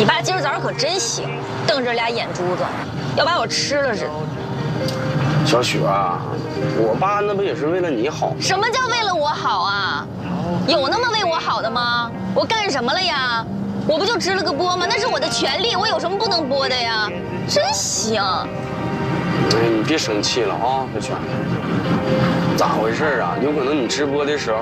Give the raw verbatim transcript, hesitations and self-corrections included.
你爸今儿早上可真行，瞪着俩眼珠子，要把我吃了似的。 小雪啊，我爸那不也是为了你好？ 什么叫为了我好啊？有那么为我好的吗？我干什么了呀？我不就直了个播吗？那是我的权利，我有什么不能播的呀？真行。 哎，你别生气了啊，小雪。咋回事啊？有可能你直播的时候。